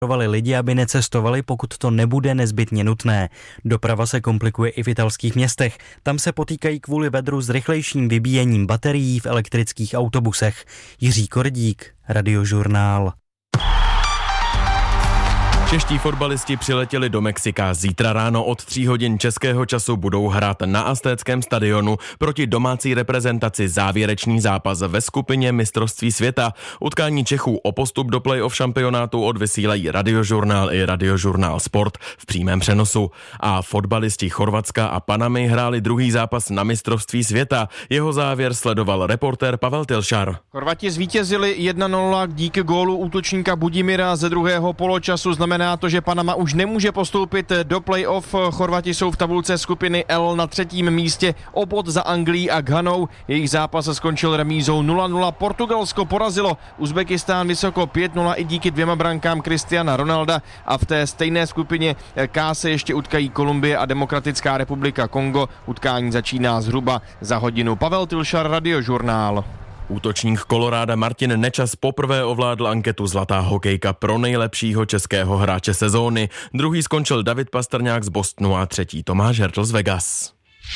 lidi, aby necestovali, pokud to nebude nezbytně nutné. Doprava se komplikuje i v italských městech. Tam se potýkají kvůli vedru s rychlejším vybíjením baterií v elektrických autobusech. Jiří Kordík, Radiožurnál. Čeští fotbalisti přiletěli do Mexika. Zítra ráno od 3 hodin českého času budou hrát na Aztéckém stadionu proti domácí reprezentaci závěrečný zápas ve skupině mistrovství světa. Utkání Čechů o postup do play-off šampionátu odvysílají Radiožurnál i Radiožurnál Sport v přímém přenosu. A fotbalisti Chorvatska a Panamy hráli druhý zápas na mistrovství světa. Jeho závěr sledoval reportér Pavel Tilšar. Chorvati zvítězili 1-0 díky gólu útočníka Budimira ze druhého poločasu. Znamená to, že Panama už nemůže postoupit do play-off. Chorvati jsou v tabulce skupiny L na 3. místě, o bod za Anglií a Ghanou. Jejich zápas skončil remízou 0-0. Portugalsko porazilo Uzbekistán vysoko 5-0 i díky 2 brankám Cristiana Ronalda a v té stejné skupině K se ještě utkají Kolumbie a Demokratická republika Kongo. Utkání začíná zhruba za hodinu. Pavel Tilšar, Radiožurnál. Útočník Koloráda Martin Nečas poprvé ovládl anketu Zlatá hokejka pro nejlepšího českého hráče sezóny. Druhý skončil David Pastrňák z Bostonu a třetí Tomáš Hertl z Vegas.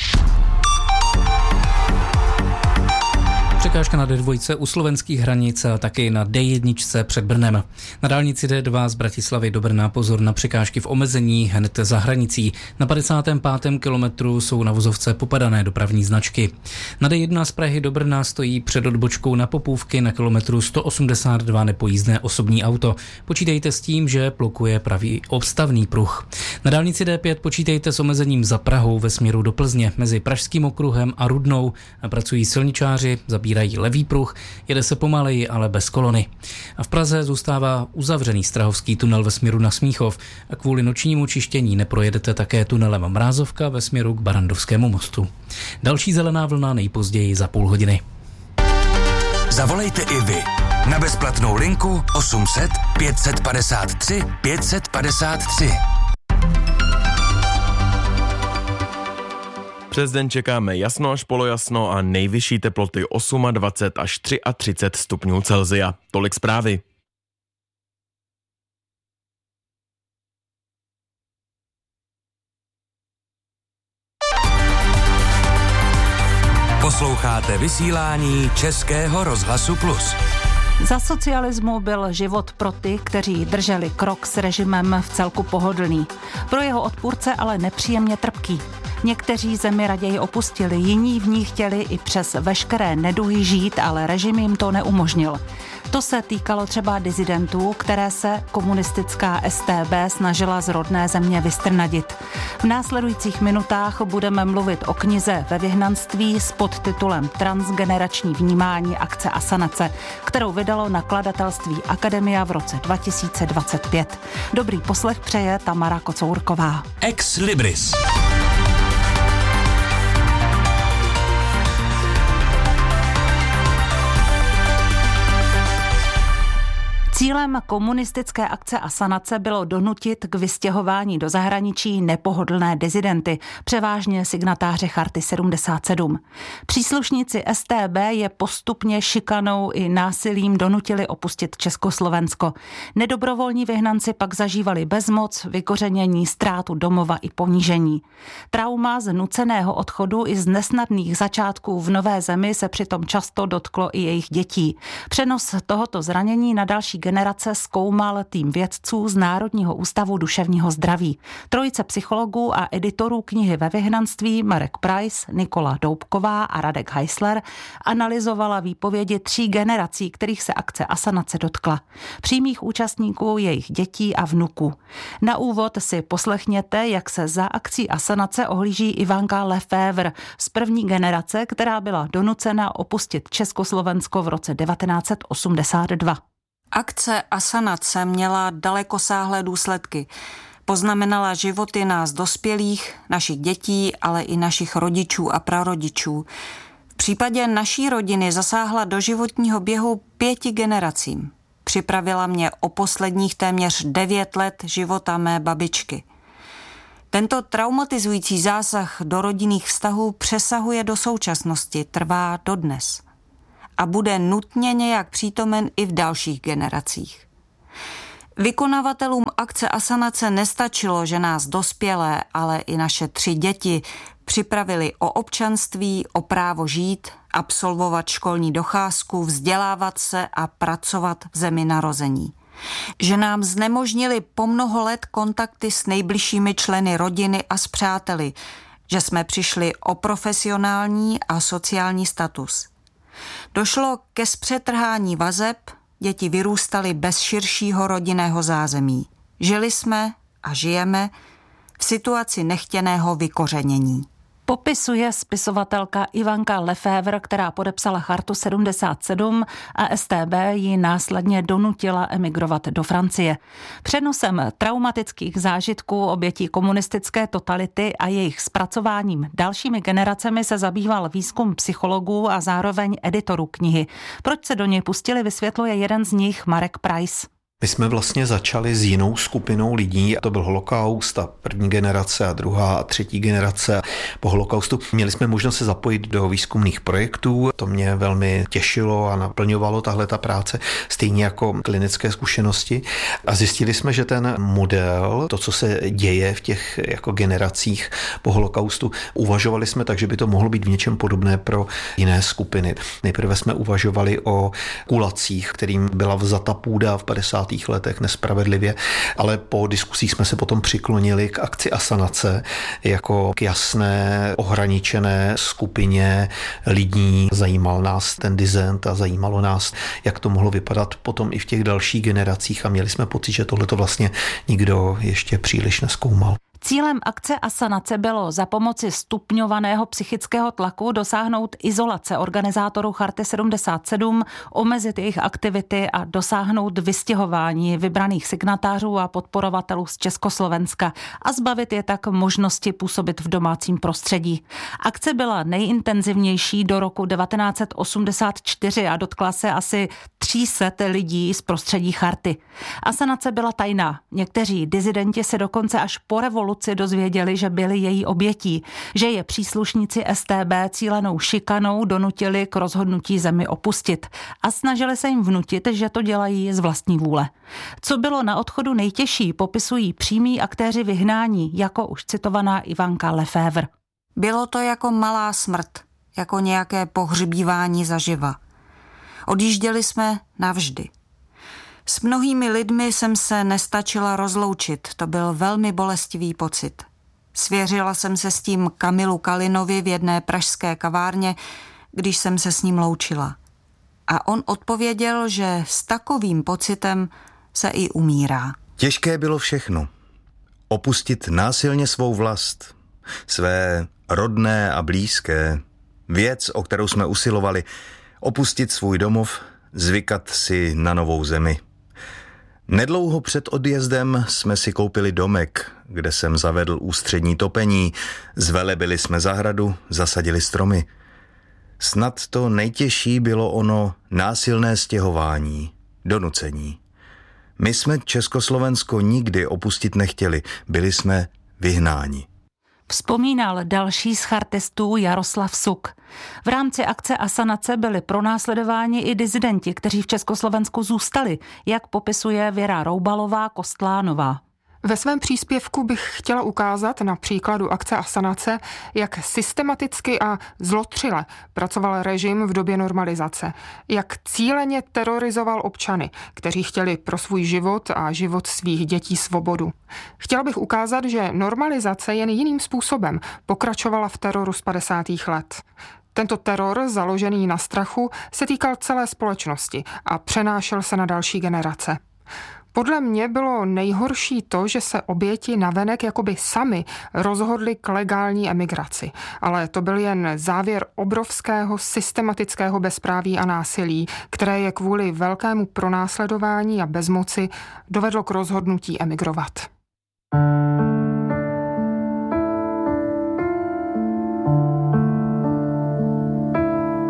Překážka na D2 u slovenských hranic a taky na D1 před Brnem. Na dálnici D2 z Bratislavy do Brna pozor na překážky v omezení hned za hranicí. Na 55. kilometru jsou na vozovce popadané dopravní značky. Na D1 z Prahy do Brna stojí před odbočkou na Popůvky na kilometru 182 nepojízdné osobní auto. Počítejte s tím, že blokuje pravý obstavný pruh. Na dálnici D5 počítejte s omezením za Prahou ve směru do Plzně. Mezi Pražským okruhem a Rudnou pracují silničáři, zabírají levý pruh, jede se pomaleji, ale bez kolony. A v Praze zůstává uzavřený Strahovský tunel ve směru na Smíchov a kvůli nočnímu čištění neprojedete také tunelem Mrázovka ve směru k Barandovskému mostu. Další zelená vlna nejpozději za půl hodiny. Zavolejte i vy na bezplatnou linku 800 553 553. Přes den čekáme jasno až polojasno a nejvyšší teploty 28 až 33 stupňů Celsia. Tolik zprávy. Posloucháte vysílání Českého rozhlasu Plus. Za socialismu byl život pro ty, kteří drželi krok s režimem, v celku pohodlný. Pro jeho odpůrce ale nepříjemně trpký. Někteří zemi raději opustili, jiní v ní chtěli i přes veškeré neduhy žít, ale režim jim to neumožnil. To se týkalo třeba disidentů, které se komunistická StB snažila z rodné země vystrnadit. V následujících minutách budeme mluvit o knize Ve vyhnanství s podtitulem Transgenerační vnímání akce Asanace, kterou vydalo nakladatelství Akademia v roce 2025. Dobrý poslech přeje Tamara Kocourková. Ex Libris. Cílem komunistické akce Asanace bylo donutit k vystěhování do zahraničí nepohodlné dizidenty, převážně signatáře Charty 77. Příslušníci StB je postupně šikanou i násilím donutili opustit Československo. Nedobrovolní vyhnanci pak zažívali bezmoc, vykořenění, ztrátu domova i ponížení. Trauma z nuceného odchodu i z nesnadných začátků v nové zemi se přitom často dotklo i jejich dětí. Přenos tohoto zranění na další generace zkoumal tým vědců z Národního ústavu duševního zdraví. Trojice psychologů a editorů knihy Ve vyhnanství Marek Price, Nikola Doubková a Radek Heisler analyzovala výpovědi 3 generací, kterých se akce Asanace dotkla. Přímých účastníků, jejich dětí a vnuků. Na úvod si poslechněte, jak se za akcí Asanace ohlíží Ivanka Lefevre z první generace, která byla donucena opustit Československo v roce 1982. Akce Asanace měla dalekosáhlé důsledky. Poznamenala životy nás dospělých, našich dětí, ale i našich rodičů a prarodičů. V případě naší rodiny zasáhla do životního běhu 5 generacím. Připravila mě o posledních téměř 9 let života mé babičky. Tento traumatizující zásah do rodinných vztahů přesahuje do současnosti, trvá dodnes. A bude nutně nějak přítomen i v dalších generacích. Vykonavatelům akce asanace nestačilo, že nás dospělé, ale i naše 3 děti připravili o občanství, o právo žít, absolvovat školní docházku, vzdělávat se a pracovat v zemi narození. Že nám znemožnili po mnoho let kontakty s nejbližšími členy rodiny a s přáteli, že jsme přišli o profesionální a sociální status. Došlo ke zpřetrhání vazeb, děti vyrůstaly bez širšího rodinného zázemí. Žili jsme a žijeme v situaci nechtěného vykořenění. Popisuje spisovatelka Ivanka Lefevre, která podepsala Chartu 77 a StB ji následně donutila emigrovat do Francie. Přenosem traumatických zážitků obětí komunistické totality a jejich zpracováním dalšími generacemi se zabýval výzkum psychologů a zároveň editorů knihy. Proč se do něj pustili, vysvětluje jeden z nich, Marek Price. My jsme vlastně začali s jinou skupinou lidí, to byl holokaust a první generace a druhá a třetí generace po holokaustu. Měli jsme možnost se zapojit do výzkumných projektů, to mě velmi těšilo a naplňovalo tahleta práce, stejně jako klinické zkušenosti. A zjistili jsme, že ten model, to, co se děje v těch jako generacích po holokaustu, uvažovali jsme tak, že by to mohlo být v něčem podobné pro jiné skupiny. Nejprve jsme uvažovali o kulacích, kterým byla vzata půda v 50. letech nespravedlivě, ale po diskusích jsme se potom přiklonili k akci asanace jako k jasné, ohraničené skupině lidí. Zajímal nás ten dizent a zajímalo nás, jak to mohlo vypadat potom i v těch dalších generacích a měli jsme pocit, že tohleto vlastně nikdo ještě příliš nezkoumal. Cílem akce asanace bylo za pomoci stupňovaného psychického tlaku dosáhnout izolace organizátorů Charty 77, omezit jejich aktivity a dosáhnout vystěhování vybraných signatářů a podporovatelů z Československa a zbavit je tak možnosti působit v domácím prostředí. Akce byla nejintenzivnější do roku 1984 a dotkla se asi 300 lidí z prostředí Charty. Asanace byla tajná. Někteří disidenti se dokonce až po revoluci dozvěděli, že byli její obětí, že je příslušníci StB cílenou šikanou donutili k rozhodnutí zemi opustit a snažili se jim vnutit, že to dělají z vlastní vůle. Co bylo na odchodu nejtěžší, popisují přímí aktéři vyhnání, jako už citovaná Ivanka Lefevre. Bylo to jako malá smrt, jako nějaké pohřbívání zaživa. Odjížděli jsme navždy. S mnohými lidmi jsem se nestačila rozloučit, to byl velmi bolestivý pocit. Svěřila jsem se s tím Kamilu Kalinovi v jedné pražské kavárně, když jsem se s ním loučila. A on odpověděl, že s takovým pocitem se i umírá. Těžké bylo všechno. Opustit násilně svou vlast, své rodné a blízké, věc, o kterou jsme usilovali, opustit svůj domov, zvykat si na novou zemi. Nedlouho před odjezdem jsme si koupili domek, kde jsem zavedl ústřední topení, zvelebili jsme zahradu, zasadili stromy. Snad to nejtěžší bylo ono násilné stěhování, donucení. My jsme Československo nikdy opustit nechtěli, byli jsme vyhnáni. Vzpomínal další z chartistů Jaroslav Suk. V rámci akce asanace byli pronásledováni i disidenti, kteří v Československu zůstali, jak popisuje Věra Roubalová-Kostlánová. Ve svém příspěvku bych chtěla ukázat na příkladu akce asanace, jak systematicky a zlotřile pracoval režim v době normalizace, jak cíleně terorizoval občany, kteří chtěli pro svůj život a život svých dětí svobodu. Chtěla bych ukázat, že normalizace jen jiným způsobem pokračovala v teroru z 50. let. Tento teror, založený na strachu, se týkal celé společnosti a přenášel se na další generace. Podle mě bylo nejhorší to, že se oběti navenek jakoby sami rozhodli k legální emigraci. Ale to byl jen závěr obrovského systematického bezpráví a násilí, které je kvůli velkému pronásledování a bezmoci dovedlo k rozhodnutí emigrovat. V mnoha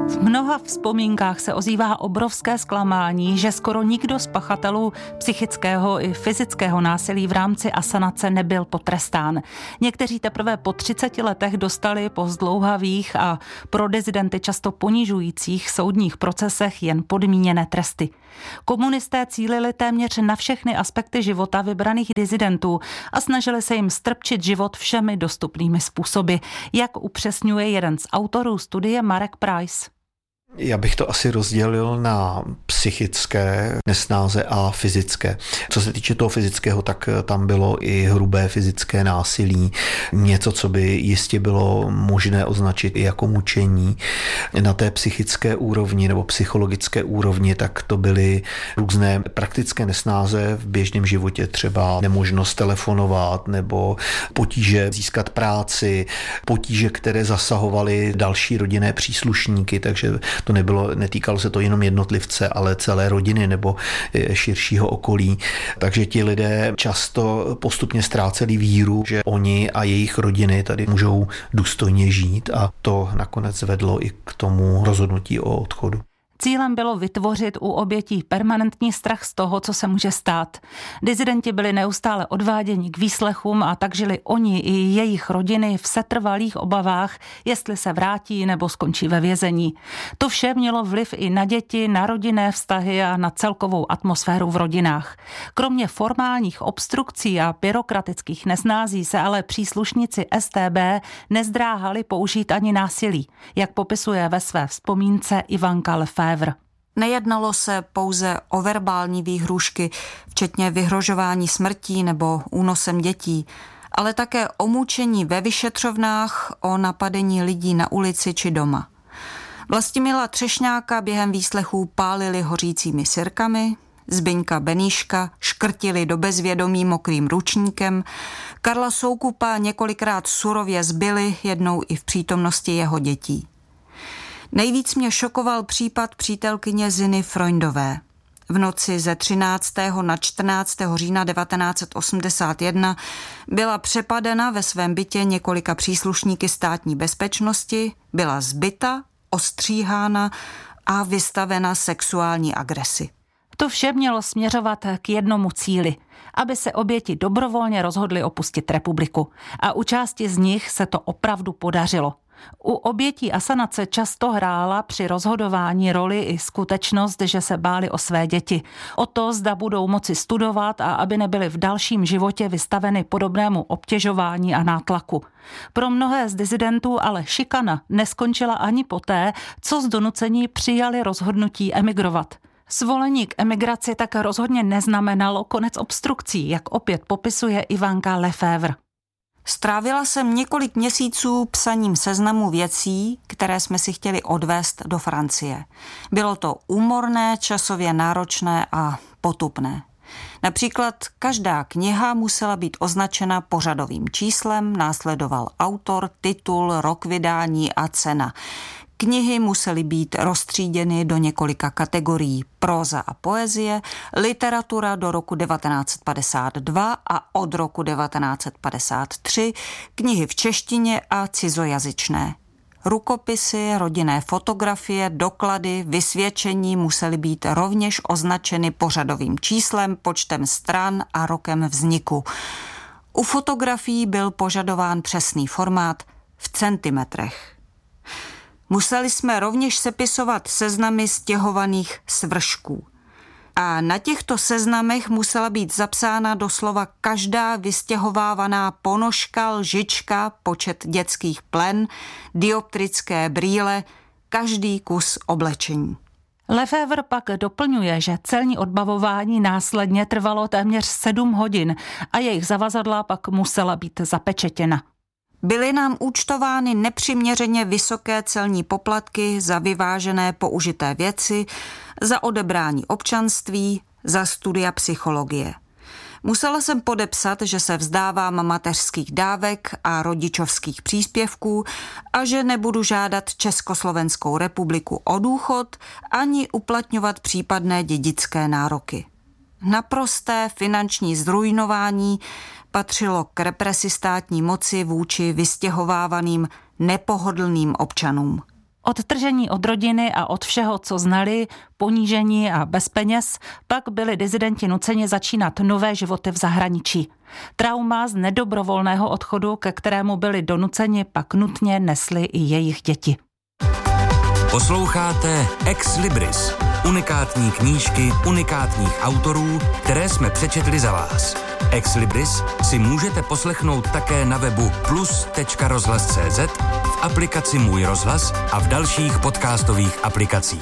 mnoha vzpomínkách se ozývá obrovské zklamání, že skoro nikdo z pachatelů psychického i fyzického násilí v rámci asanace nebyl potrestán. Někteří teprve po 30 letech dostali po zdlouhavých a pro dizidenty často ponižujících soudních procesech jen podmíněné tresty. Komunisté cílili téměř na všechny aspekty života vybraných dizidentů a snažili se jim strpčit život všemi dostupnými způsoby, jak upřesňuje jeden z autorů studie Marek Price. Já bych to asi rozdělil na psychické nesnáze a fyzické. Co se týče toho fyzického, tak tam bylo i hrubé fyzické násilí, něco, co by jistě bylo možné označit i jako mučení. Na té psychické úrovni nebo psychologické úrovni, tak to byly různé praktické nesnáze v běžném životě, třeba nemožnost telefonovat nebo potíže získat práci, potíže, které zasahovaly další rodinné příslušníky, takže to netýkalo se to jenom jednotlivce, ale celé rodiny nebo širšího okolí. Takže ti lidé často postupně ztráceli víru, že oni a jejich rodiny tady můžou důstojně žít, a to nakonec vedlo i k tomu rozhodnutí o odchodu. Cílem bylo vytvořit u obětí permanentní strach z toho, co se může stát. Dizidenti byli neustále odváděni k výslechům a tak žili oni i jejich rodiny v setrvalých obavách, jestli se vrátí nebo skončí ve vězení. To vše mělo vliv i na děti, na rodinné vztahy a na celkovou atmosféru v rodinách. Kromě formálních obstrukcí a byrokratických nesnází se ale příslušníci StB nezdráhali použít ani násilí, jak popisuje ve své vzpomínce Ivanka Lefevre. Nejednalo se pouze o verbální výhrůžky, včetně vyhrožování smrtí nebo únosem dětí, ale také o mučení ve vyšetřovnách, o napadení lidí na ulici či doma. Vlastimila Třešňáka během výslechů pálili hořícími sirkami, Zbyňka Benýška škrtili do bezvědomí mokrým ručníkem, Karla Soukupa několikrát surově zbili, jednou i v přítomnosti jeho dětí. Nejvíc mě šokoval případ přítelkyně Ziny Freundové. V noci ze 13. na 14. října 1981 byla přepadena ve svém bytě několika příslušníky státní bezpečnosti, byla zbita, ostříhána a vystavena sexuální agresi. To vše mělo směřovat k jednomu cíli, aby se oběti dobrovolně rozhodly opustit republiku. A u části z nich se to opravdu podařilo. U obětí asanace často hrála při rozhodování roli i skutečnost, že se báli o své děti. O to, zda budou moci studovat a aby nebyly v dalším životě vystaveny podobnému obtěžování a nátlaku. Pro mnohé z disidentů ale šikana neskončila ani poté, co z donucení přijali rozhodnutí emigrovat. Svolení k emigraci tak rozhodně neznamenalo konec obstrukcí, jak opět popisuje Ivanka Lefevre. Strávila jsem několik měsíců psaním seznamu věcí, které jsme si chtěli odvést do Francie. Bylo to úmorné, časově náročné a potupné. Například každá kniha musela být označena pořadovým číslem, následoval autor, titul, rok vydání a cena. Knihy musely být roztříděny do několika kategorií: próza a poezie, literatura do roku 1952 a od roku 1953, knihy v češtině a cizojazyčné. Rukopisy, rodinné fotografie, doklady, vysvědčení musely být rovněž označeny pořadovým číslem, počtem stran a rokem vzniku. U fotografií byl požadován přesný formát v centimetrech. Museli jsme rovněž sepisovat seznamy stěhovaných svršků. A na těchto seznamech musela být zapsána doslova každá vystěhovávaná ponožka, lžička, počet dětských plen, dioptrické brýle, každý kus oblečení. Lefevre pak doplňuje, že celní odbavování následně trvalo téměř 7 hodin a jejich zavazadla pak musela být zapečetěna. Byly nám účtovány nepřiměřeně vysoké celní poplatky za vyvážené použité věci, za odebrání občanství, za studia psychologie. Musela jsem podepsat, že se vzdávám mateřských dávek a rodičovských příspěvků a že nebudu žádat Československou republiku o důchod ani uplatňovat případné dědické nároky. Naprosté finanční zrujnování patřilo k represi státní moci vůči vystěhovávaným nepohodlným občanům. Odtržení od rodiny a od všeho, co znali, ponížení a bez peněz, pak byli dizidenti nuceni začínat nové životy v zahraničí. Trauma z nedobrovolného odchodu, ke kterému byli donuceni, pak nutně nesli i jejich děti. Posloucháte Ex Libris, unikátní knížky unikátních autorů, které jsme přečetli za vás. Ex Libris si můžete poslechnout také na webu plus.rozhlas.cz, v aplikaci Můj rozhlas a v dalších podcastových aplikacích.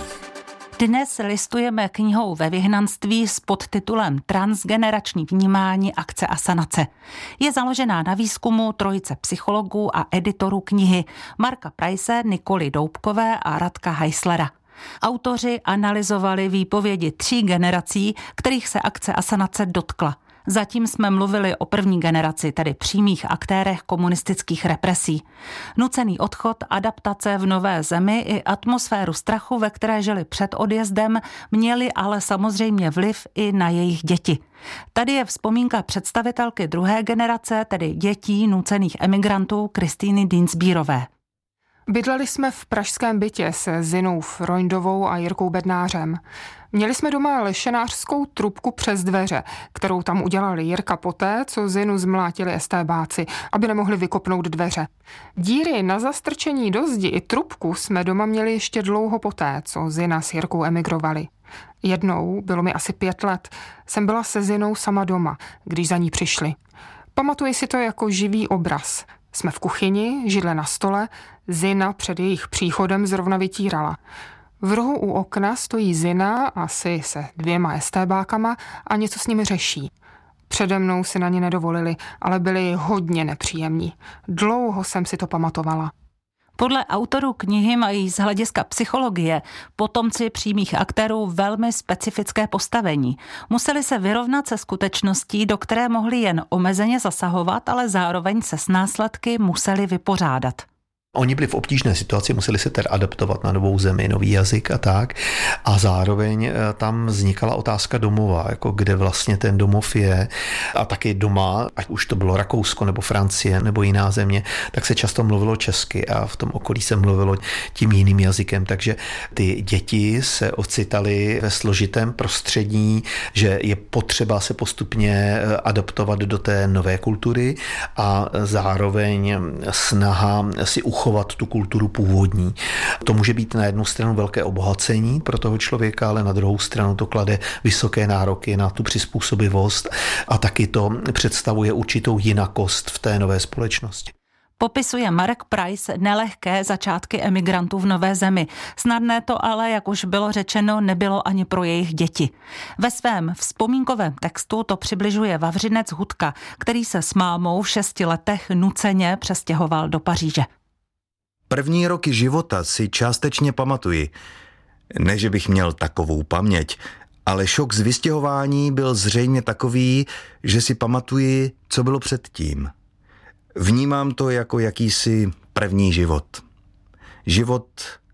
Dnes listujeme knihou Ve vyhnanství s podtitulem Transgenerační vnímání akce asanace. Je založená na výzkumu trojice psychologů a editorů knihy Marka Price, Nikoly Doubkové a Radka Heislera. Autoři analyzovali výpovědi 3 generací, kterých se akce asanace dotkla. Zatím jsme mluvili o první generaci, tedy přímých aktérech komunistických represí. Nucený odchod, adaptace v nové zemi i atmosféru strachu, ve které žili před odjezdem, měli ale samozřejmě vliv i na jejich děti. Tady je vzpomínka představitelky druhé generace, tedy dětí nucených emigrantů Kristýny Dienstbierové. Bydleli jsme v pražském bytě se Zinou Freundovou a Jirkou Bednářem. Měli jsme doma lešenářskou trubku přes dveře, kterou tam udělali Jirka poté, co Zinu zmlátili estébáci, aby nemohli vykopnout dveře. Díry na zastrčení do zdi i trubku jsme doma měli ještě dlouho poté, co Zina s Jirkou emigrovali. Jednou, bylo mi asi 5 let, jsem byla se Zinou sama doma, když za ní přišli. Pamatuji si to jako živý obraz. Jsme v kuchyni, židle na stole, Zina před jejich příchodem zrovna vytírala. V rohu u okna stojí Zina, asi se 2 estébákama a něco s nimi řeší. Přede mnou si na ně nedovolili, ale byli hodně nepříjemní. Dlouho jsem si to pamatovala. Podle autorů knihy mají z hlediska psychologie potomci přímých aktérů velmi specifické postavení. Museli se vyrovnat se skutečností, do které mohli jen omezeně zasahovat, ale zároveň se s následky museli vypořádat. Oni byli v obtížné situaci, museli se tedy adaptovat na novou zemi, nový jazyk a tak. A zároveň tam vznikala otázka domova, jako kde vlastně ten domov je. A taky doma, ať už to bylo Rakousko nebo Francie nebo jiná země, tak se často mluvilo česky a v tom okolí se mluvilo tím jiným jazykem. Takže ty děti se ocitaly ve složitém prostředí, že je potřeba se postupně adaptovat do té nové kultury a zároveň snaha si uchovat tu kulturu původní. To může být na jednu stranu velké obohacení pro toho člověka, ale na druhou stranu to klade vysoké nároky na tu přizpůsobivost a taky to představuje určitou jinakost v té nové společnosti. Popisuje Mark Price nelehké začátky emigrantů v nové zemi. Snadné to ale, jak už bylo řečeno, nebylo ani pro jejich děti. Ve svém vzpomínkovém textu to přibližuje Vavřinec Hudka, který se s mámou v 6 letech nuceně přestěhoval do Paříže. První roky života si částečně pamatuji. Ne, že bych měl takovou paměť, ale šok z vystěhování byl zřejmě takový, že si pamatuji, co bylo předtím. Vnímám to jako jakýsi první život. Život,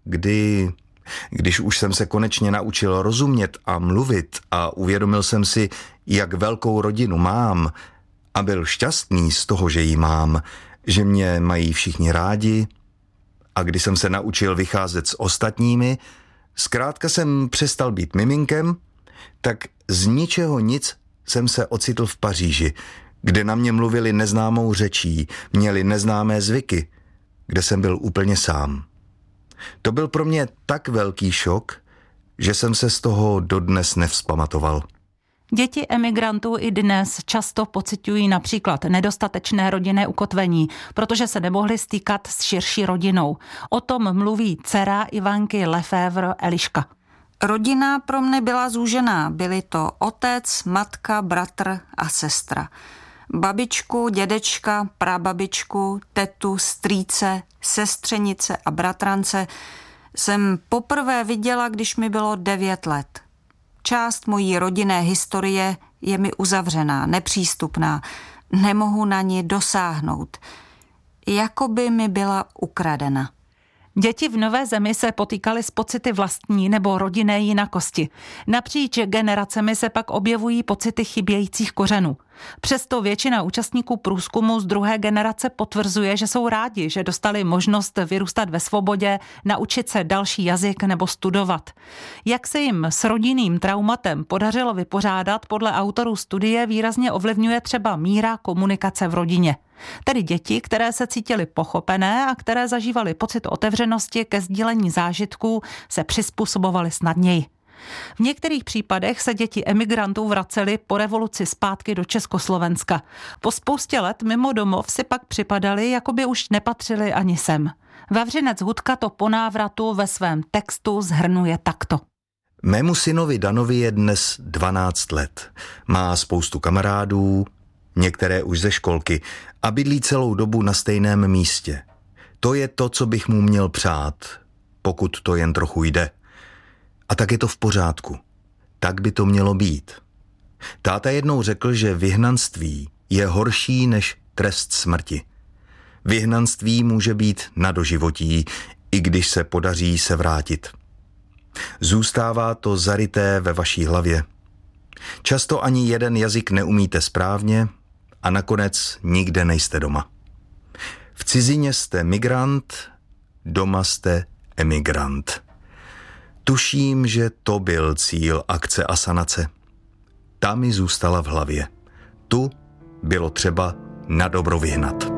když už jsem se konečně naučil rozumět a mluvit a uvědomil jsem si, jak velkou rodinu mám a byl šťastný z toho, že ji mám, že mě mají všichni rádi, a když jsem se naučil vycházet s ostatními, zkrátka jsem přestal být miminkem, tak z ničeho nic jsem se ocitl v Paříži, kde na mě mluvili neznámou řečí, měli neznámé zvyky, kde jsem byl úplně sám. To byl pro mě tak velký šok, že jsem se z toho dodnes nevzpamatoval. Děti emigrantů i dnes často pociťují například nedostatečné rodinné ukotvení, protože se nemohli stýkat s širší rodinou. O tom mluví dcera Ivanky Lefevre Eliška. Rodina pro mne byla zúžená. Byli to otec, matka, bratr a sestra. Babičku, dědečka, prababičku, tetu, strýce, sestřenice a bratrance jsem poprvé viděla, když mi bylo 9 let. Část mojí rodinné historie je mi uzavřená, nepřístupná. Nemohu na ní dosáhnout. Jako by mi byla ukradena. Děti v nové zemi se potýkaly s pocity vlastní nebo rodinné jinakosti. Napříč generacemi se pak objevují pocity chybějících kořenů. Přesto většina účastníků průzkumu z druhé generace potvrzuje, že jsou rádi, že dostali možnost vyrůstat ve svobodě, naučit se další jazyk nebo studovat. Jak se jim s rodinným traumatem podařilo vypořádat, podle autorů studie výrazně ovlivňuje třeba míra komunikace v rodině. Tedy děti, které se cítily pochopené a které zažívaly pocit otevřenosti ke sdílení zážitků, se přizpůsobovaly snadněji. V některých případech se děti emigrantů vracely po revoluci zpátky do Československa. Po spoustě let mimo domov si pak připadali, jako by už nepatřili ani sem. Vavřinec Hudka to po návratu ve svém textu shrnuje takto. Mému synovi Danovi je dnes 12 let. Má spoustu kamarádů, některé už ze školky, a bydlí celou dobu na stejném místě. To je to, co bych mu měl přát, pokud to jen trochu jde. A tak je to v pořádku. Tak by to mělo být. Táta jednou řekl, že vyhnanství je horší než trest smrti. Vyhnanství může být na doživotí, i když se podaří se vrátit. Zůstává to zaryté ve vaší hlavě. Často ani jeden jazyk neumíte správně a nakonec nikde nejste doma. V cizině jste migrant, doma jste emigrant. Tuším, že to byl cíl akce Asanace. Ta mi zůstala v hlavě. Tu bylo třeba nadobro vyhnat.